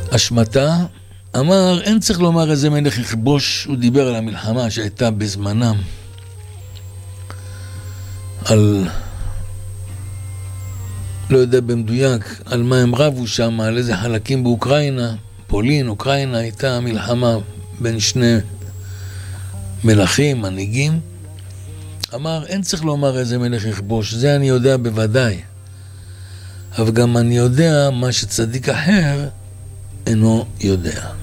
השמטה, אמר, אין צריך לומר איזה מלך יכבוש, הוא דיבר על המלחמה שהייתה בזמנם, על, לא יודע במדויק, על מה הם רבו שם, על איזה חלקים באוקראינה, פולין, אוקראינה, הייתה מלחמה בין שני מלכים, מנהיגים. אמר, אין צריך לומר איזה מלך יכבוש, זה אני יודע בוודאי. אבל גם אני יודע מה שצדיק אחר אינו יודע.